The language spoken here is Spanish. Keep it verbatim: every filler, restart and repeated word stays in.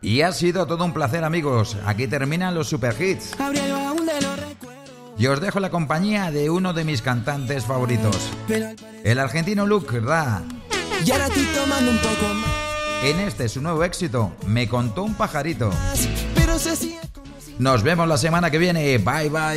Y ha sido todo un placer, amigos. Aquí terminan los super hits. Y os dejo la compañía de uno de mis cantantes favoritos, el argentino Luke Ra. Y ahora estoy tomando un poco más. En este su nuevo éxito, Me contó un pajarito. Pero se sigue como si... Nos vemos la semana que viene. Bye bye.